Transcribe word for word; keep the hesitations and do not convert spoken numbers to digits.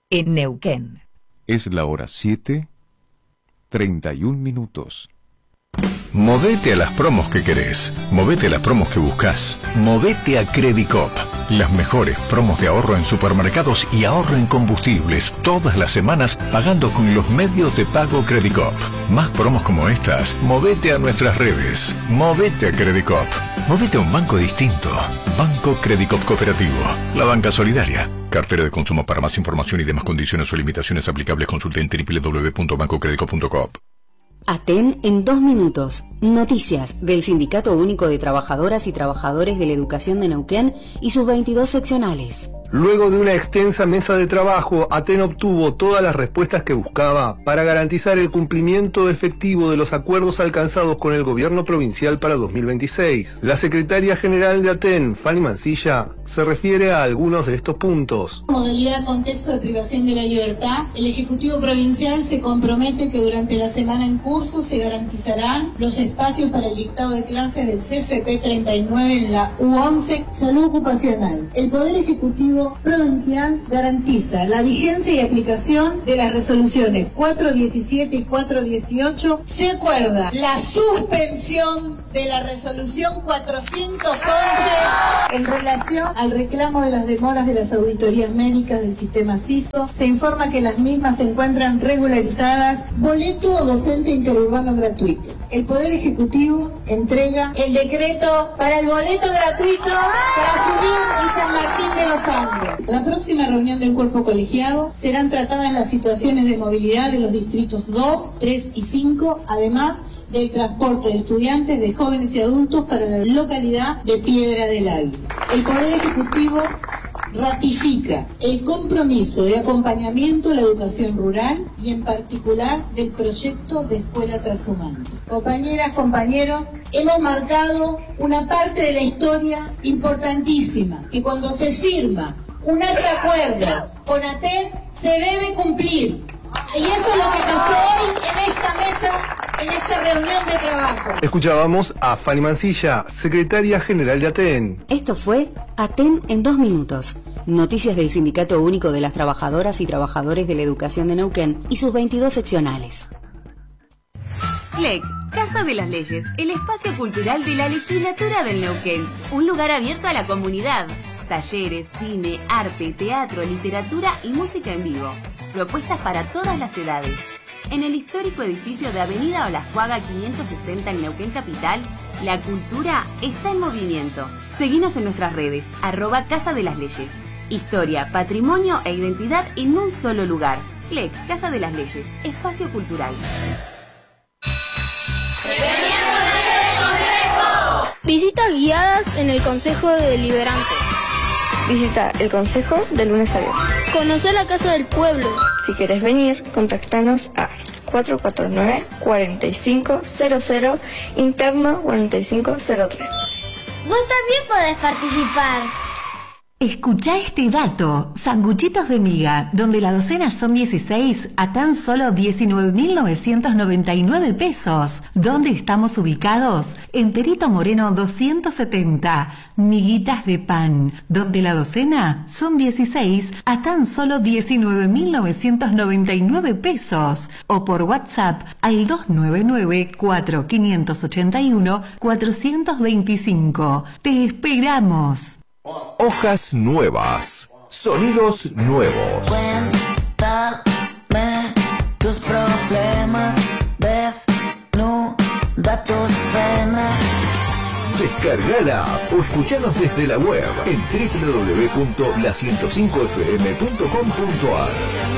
en Neuquén. Es la hora siete, treinta y un minutos. Movete a las promos que querés. Movete a las promos que buscas. Movete a Credicop. Las mejores promos de ahorro en supermercados y ahorro en combustibles todas las semanas pagando con los medios de pago Credicop. Más promos como estas. Movete a nuestras redes. Movete a Credicop. Movete a un banco distinto. Banco Credicop Cooperativo. La banca solidaria. Cartera de consumo. Para más información y demás condiciones o limitaciones aplicables consulte en doble u doble u doble u punto banco credicop punto com. Aten en dos minutos. Noticias del Sindicato Único de Trabajadoras y Trabajadores de la Educación de Neuquén y sus veintidós seccionales. Luego de una extensa mesa de trabajo, Aten obtuvo todas las respuestas que buscaba para garantizar el cumplimiento efectivo de los acuerdos alcanzados con el gobierno provincial para dos mil veintiséis. La secretaria general de Aten, Fanny Mancilla, se refiere a algunos de estos puntos. Modalidad contexto de privación de la libertad, el Ejecutivo Provincial se compromete que durante la semana en curso se garantizarán los espacios para el dictado de clases del C F P treinta y nueve en la U once, Salud Ocupacional. El Poder Ejecutivo Provincial garantiza la vigencia y aplicación de las resoluciones cuatrocientos diecisiete y cuatrocientos dieciocho. Se acuerda la suspensión de la resolución cuatrocientos once en relación al reclamo de las demoras de las auditorías médicas del sistema C I S O. Se informa que las mismas se encuentran regularizadas. Boleto docente interurbano gratuito. El Poder Ejecutivo entrega el decreto para el boleto gratuito para Junín y San Martín de los Andes. La próxima reunión del cuerpo colegiado serán tratadas las situaciones de movilidad de los distritos dos, tres y cinco, además del transporte de estudiantes, de jóvenes y adultos para la localidad de Piedra del Águila. El Poder Ejecutivo ratifica el compromiso de acompañamiento a la educación rural y en particular del proyecto de Escuela Trashumante. Compañeras, compañeros, hemos marcado una parte de la historia importantísima, que cuando se firma un alto acuerdo con Aten se debe cumplir. Y eso es lo que pasó hoy en esta mesa, en esta reunión de trabajo. Escuchábamos a Fanny Mancilla, secretaria general de Aten. Esto fue Aten en dos minutos. Noticias del Sindicato Único de las Trabajadoras y Trabajadores de la Educación de Neuquén y sus veintidós seccionales. C L E C, Casa de las Leyes, el espacio cultural de la legislatura del Neuquén. Un lugar abierto a la comunidad. Talleres, cine, arte, teatro, literatura y música en vivo. Propuestas para todas las edades. En el histórico edificio de Avenida Olascuaga quinientos sesenta en Neuquén Capital, la cultura está en movimiento. Seguinos en nuestras redes, arroba Casa de las Leyes. Historia, patrimonio e identidad en un solo lugar. C L E C, Casa de las Leyes, espacio cultural. Visitas guiadas en el Consejo Deliberante. Visita el Consejo de lunes a viernes. Conocer la Casa del Pueblo. Si querés venir, contactanos a cuatro cuatro nueve, cuatro cinco cero cero, interno cuatro cinco cero tres. Vos también podés participar. Escuchá este dato, sanguchitos de miga, donde la docena son dieciséis a tan solo diecinueve mil novecientos noventa y nueve pesos. ¿Dónde estamos ubicados? En Perito Moreno doscientos setenta. Miguitas de pan, donde la docena son dieciséis a tan solo diecinueve mil novecientos noventa y nueve pesos. O por WhatsApp al dos nueve nueve, cuatro cinco ocho uno, cuatro dos cinco. ¡Te esperamos! Hojas nuevas, sonidos nuevos. Cuéntame tus problemas, desnuda tus penas. Descargala o escuchanos desde la web en doble u doble u doble u punto la ciento cinco f m punto com punto a r.